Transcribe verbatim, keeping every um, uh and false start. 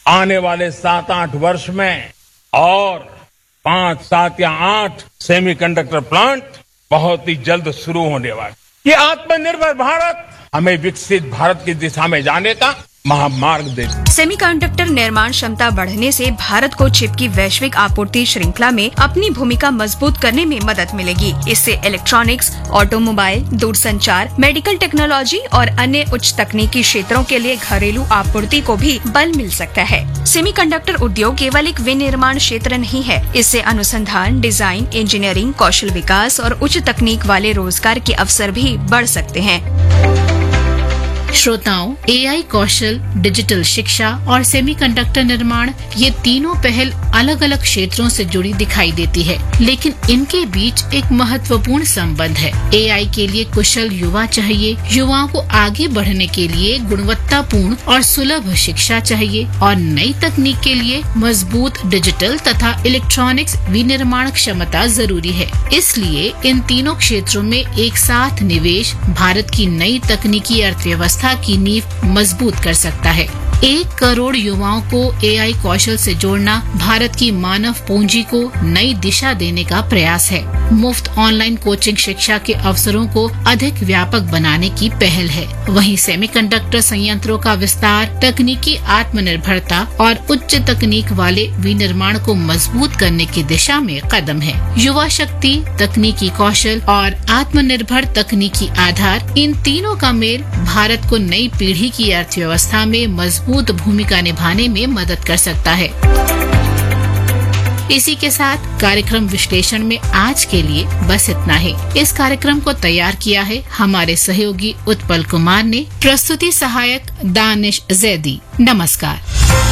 आने वाले सात आठ वर्ष में और पांच सात या आठ सेमीकंडक्टर प्लांट बहुत ही जल्द शुरू होने वाले। ये आत्मनिर्भर भारत हमें विकसित भारत की दिशा में जाने का महामार्ग देती। सेमीकंडक्टर निर्माण क्षमता बढ़ने से भारत को चिप की वैश्विक आपूर्ति श्रृंखला में अपनी भूमिका मजबूत करने में मदद मिलेगी। इससे इलेक्ट्रॉनिक्स, ऑटोमोबाइल, दूरसंचार, मेडिकल टेक्नोलॉजी और अन्य उच्च तकनीकी क्षेत्रों के लिए घरेलू आपूर्ति को भी बल मिल सकता है। सेमीकंडक्टर उद्योग केवल एक विनिर्माण क्षेत्र नहीं है, इससे अनुसंधान, डिजाइन, इंजीनियरिंग, कौशल विकास और उच्च तकनीक वाले रोजगार के अवसर भी बढ़ सकते हैं। श्रोताओं, एआई कौशल, डिजिटल शिक्षा और सेमीकंडक्टर निर्माण, ये तीनों पहल अलग अलग क्षेत्रों से जुड़ी दिखाई देती है, लेकिन इनके बीच एक महत्वपूर्ण संबंध है। एआई के लिए कुशल युवा चाहिए, युवाओं को आगे बढ़ने के लिए गुणवत्तापूर्ण और सुलभ शिक्षा चाहिए और नई तकनीक के लिए मजबूत डिजिटल तथा इलेक्ट्रॉनिक्स विनिर्माण क्षमता जरूरी है। इसलिए इन तीनों क्षेत्रों में एक साथ निवेश भारत की नई तकनीकी अर्थव्यवस्था की नींव मजबूत कर सकता है। एक करोड़ युवाओं को एआई कौशल से जोड़ना भारत की मानव पूंजी को नई दिशा देने का प्रयास है। मुफ्त ऑनलाइन कोचिंग शिक्षा के अवसरों को अधिक व्यापक बनाने की पहल है। वहीं सेमीकंडक्टर संयंत्रों का विस्तार तकनीकी आत्मनिर्भरता और उच्च तकनीक वाले विनिर्माण को मजबूत करने की दिशा में कदम है। युवा शक्ति, तकनीकी कौशल और आत्मनिर्भर तकनीकी आधार, इन तीनों का मेल भारत को नई पीढ़ी की अर्थव्यवस्था में मजबूत भूमिका निभाने में मदद कर सकता है। इसी के साथ कार्यक्रम विश्लेषण में आज के लिए बस इतना ही। इस कार्यक्रम को तैयार किया है हमारे सहयोगी उत्पल कुमार ने। प्रस्तुति सहायक दानिश जैदी। नमस्कार।